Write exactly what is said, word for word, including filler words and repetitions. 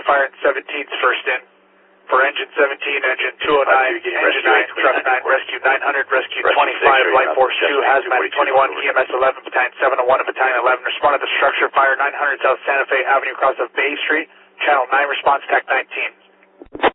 fire in seventeen's first in. For engine seventeen, engine two oh nine, engine nine, truck nine, rescue nine hundred, rescue twenty-five, light force two, hazmat twenty-one, E M S eleven, battalion seven oh one, and battalion eleven. Respond to the structure, fire nine hundred South Santa Fe Avenue across of Bay Street. Channel nine, response, T A C nineteen.